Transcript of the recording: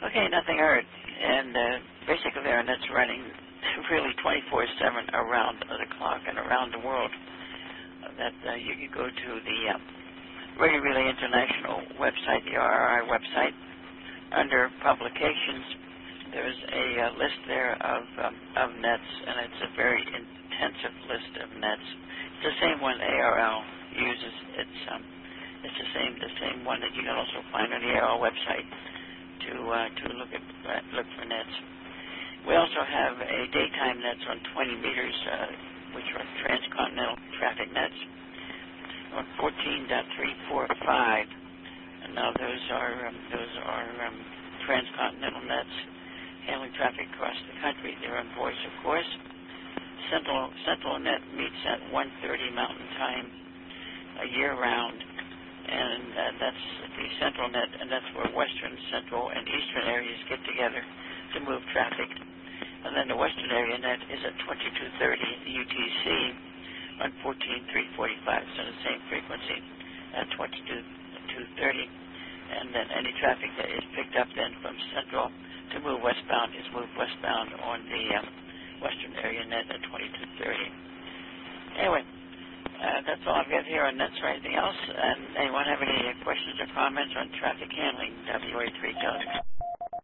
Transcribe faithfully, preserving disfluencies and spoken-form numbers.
Okay, nothing heard. And uh, basically our net's running really twenty-four seven around the clock and around the world. Uh, that uh, you can go to the uh, Radio Relay International website, the R R I website. Under publications, there's a uh, list there of um, of nets, and it's a very intensive list of nets. It's the same one A R L uses. It's um, it's the same the same one that you can also find on the A R L website to uh, to look at uh, look for nets. We also have a daytime nets on twenty meters, uh, which are transcontinental traffic nets on fourteen point three four five. And now those are um, those are um, transcontinental nets handling traffic across the country. They're on voice, of course. Central Central Net meets at one thirty Mountain Time a year round, and uh, that's the Central Net, and that's where Western, Central, and Eastern areas get together to move traffic. And then the Western Area Net is at twenty-two thirty U T C on fourteen three forty-five, so the same frequency at twenty-two thirty, and then any traffic that is picked up then from Central to move westbound is moved westbound on the um, Western Area Net at twenty-two thirty. Anyway, uh, that's all I've got here on nets or anything else. And anyone have any questions or comments on traffic handling, W A three television?